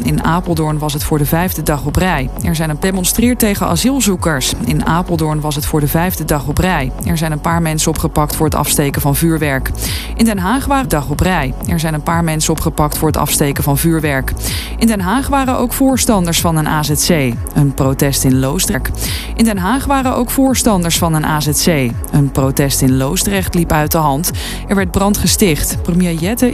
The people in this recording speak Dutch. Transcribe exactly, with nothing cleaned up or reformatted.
In Apeldoorn was het voor de vijfde dag op rij. Er zijn een demonstreerd tegen asielzoekers. In Apeldoorn was het voor de vijfde dag op rij. Er zijn een paar mensen opgepakt voor het afsteken van vuurwerk. In Den Haag waren dag op rij. Er zijn een paar mensen opgepakt voor het afsteken van vuurwerk. In Den Haag waren ook voorstanders van een A Z C. Een protest in Loosdrecht. In Den Haag waren ook voorstanders van een A Z C. Een protest in Loosdrecht liep uit de hand. Er werd brand gesticht. Premier Jette